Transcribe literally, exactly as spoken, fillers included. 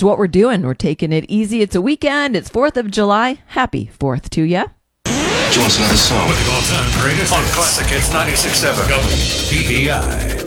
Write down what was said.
it's what we're doing. We're taking it easy. It's a weekend. It's fourth of July. Happy fourth to ya. Do you want another song? With the all-time greatest on Classic Hits ninety-six point seven. P E I.